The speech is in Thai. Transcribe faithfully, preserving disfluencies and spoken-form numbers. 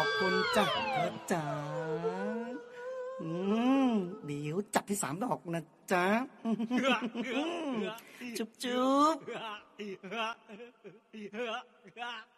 อบคุณจ้ะเธอจ๋าอืมเดี๋ยวจัดที่สามดอกนะจ๊ะจุ๊บจุ๊บ